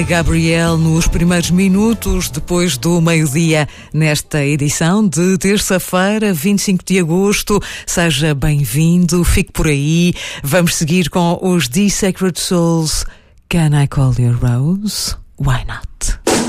Gabriel, nos primeiros minutos depois do meio-dia, nesta edição de terça-feira, 25 de agosto. Seja bem-vindo, fique por aí. Vamos seguir com os The Sacred Souls. Can I Call You Rose? Why not?